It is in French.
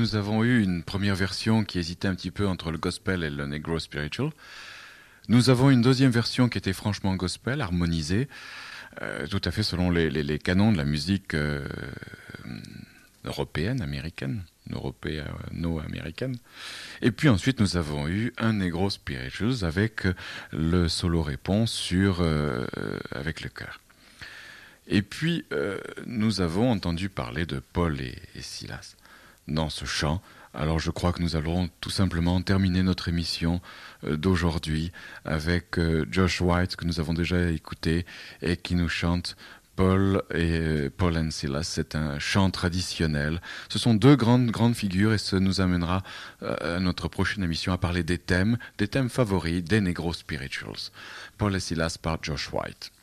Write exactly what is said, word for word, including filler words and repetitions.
nous avons eu une première version qui hésitait un petit peu entre le gospel et le negro spiritual. Nous avons une deuxième version qui était franchement gospel, harmonisée, euh, tout à fait selon les, les, les canons de la musique euh, européenne, américaine, européano-américaine. Et puis ensuite, nous avons eu un negro spirituals avec le solo réponse sur, euh, avec le chœur. Et puis, euh, nous avons entendu parler de Paul et, et Silas dans ce chant. Alors je crois que nous allons tout simplement terminer notre émission euh, d'aujourd'hui avec euh, Josh White, que nous avons déjà écouté, et qui nous chante Paul et Paul and Silas. C'est un chant traditionnel. Ce sont deux grandes, grandes figures, et ça nous amènera euh, à notre prochaine émission à parler des thèmes, des thèmes favoris des Negro Spirituals. Paul et Silas par Josh White.